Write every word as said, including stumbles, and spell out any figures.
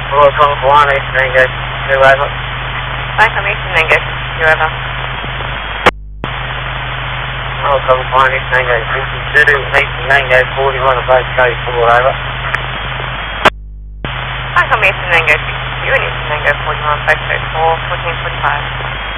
Welcome, Hawaii, Tango, two over. Confirmation, Tango, two over. Welcome, Hawaii, Tango, fifty-two, Eastern Tango, forty-one, approach code four over. Confirmation, Tango, sixty-two, and Eastern Tango, forty-one, approach code four, fourteen forty-five.